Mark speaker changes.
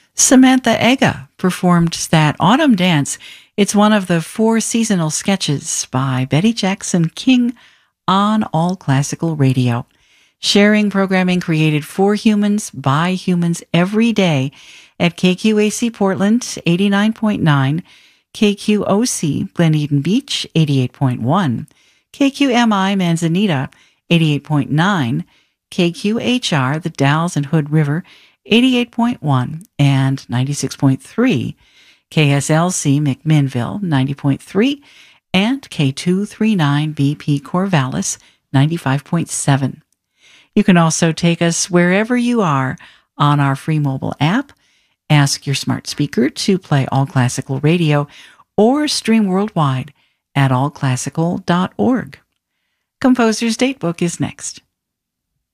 Speaker 1: Samantha Ega performed that autumn dance. It's one of the 4 seasonal sketches by Betty Jackson King on All Classical Radio. Sharing programming created for humans by humans every day at KQAC Portland 89.9, KQOC Glen Eden Beach 88.1, KQMI Manzanita 88.9, KQHR the Dalles and Hood River 88.1 and 96.3, KSLC McMinnville 90.3, and K239 BP Corvallis 95.7. You can also take us wherever you are on our free mobile app. Ask your smart speaker to play All Classical Radio or stream worldwide at allclassical.org. Composer's Datebook is next.